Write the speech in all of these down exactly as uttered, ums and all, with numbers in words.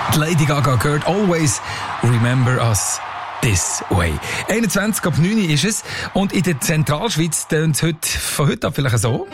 Die Lady Gaga gehört «Always Remember Us This Way». einundzwanzig ab neun ist es und in der Zentralschweiz tönt es heute, von heute ab vielleicht so.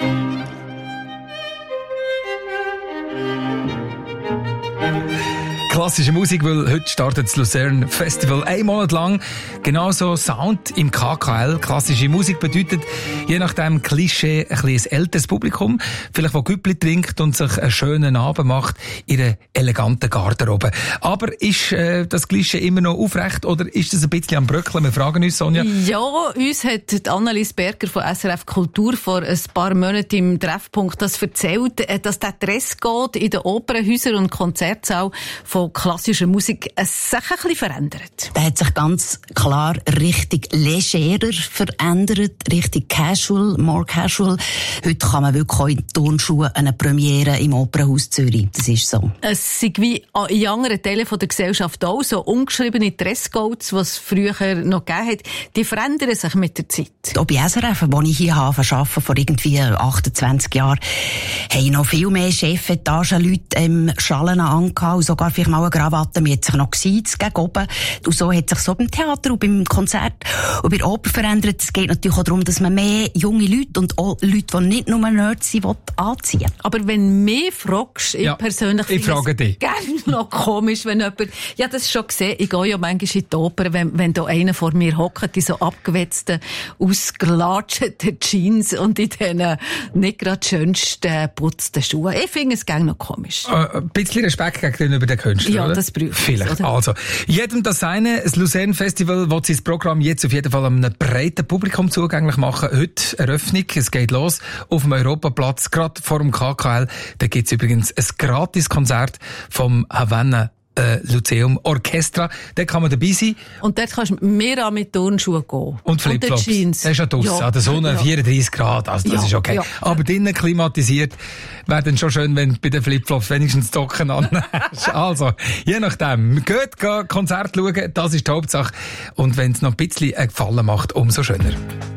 Klassische Musik, weil heute startet das Luzern Festival ein Monat lang. Genauso Sound im K K L. Klassische Musik bedeutet, je nach dem Klischee, ein bisschen älteres Publikum, vielleicht wo Güppli trinkt und sich einen schönen Abend macht in einer eleganten Garderobe. Aber ist äh, das Klischee immer noch aufrecht oder ist das ein bisschen am Bröckeln? Wir fragen uns, Sonja. Ja, uns hat Annelies Berger von S R F Kultur vor ein paar Monaten im Treffpunkt das erzählt, dass der Dresscode in den Opernhäusern und Konzertsälen von klassischer Musik sich ein bisschen verändert. Der hat sich ganz klar richtig legerer verändert, richtig casual, more casual. Heute kann man wirklich auch in Turnschuhen eine Premiere im Opernhaus Zürich. Das ist so. Es sind wie in anderen Teilen der Gesellschaft auch so ungeschriebene Dresscodes, die es früher noch gegeben hat, die verändern sich mit der Zeit. Auch bei S R F, wo ich hier arbeite, vor irgendwie achtundzwanzig Jahren, haben noch viel mehr Chefetagenleute ähm, Schalen angehabt und sogar vielleicht mal eine Krawatte. Man hat sich noch gesiezt gegen oben. Und so hat sich so beim Theater und beim Konzert und bei der Oper verändert. Es geht natürlich auch darum, dass man mehr junge Leute und auch Leute, die nicht nur Nerds sind, anziehen will. Aber wenn du mich fragst, ja, ich persönlich ich frage dich. Gerne noch komisch, wenn jemand, ja, das schon gesehen, ich gehe ja manchmal in die Oper, wenn, wenn da einer vor mir hockt, in so abgewetzten, ausgelatschten Jeans und in diesen nicht gerade schönsten, putzten Schuhen. Ich finde es gerne noch komisch. Äh, ein bisschen Respekt gegenüber den Künstlern, ja, oder? Das braucht Vielleicht. Oder? Also, jedem das seine. Das Luzern Festival will sein Programm jetzt auf jeden Fall einem breiten Publikum zugänglich machen. Heute Eröffnung. Es geht los auf dem Europaplatz, gerade vor dem K K L. Da gibt's übrigens ein Gratiskonzert vom Havanna Äh, Lyceum Orchestra, da kann man dabei sein. Und dort kannst du mehr an mit Turnschuhen gehen. Und Flipflops. Das ist ja draussen, ja. an der Sonne, ja. vierunddreissig Grad, also das ja. ist okay. Ja. Aber drinnen klimatisiert, wäre dann schon schön, wenn du bei den Flipflops wenigstens die Socken an hast. Also, je nachdem. Geht, geht Konzert schauen, das ist die Hauptsache. Und wenn es noch ein bisschen einen Gefallen macht, umso schöner.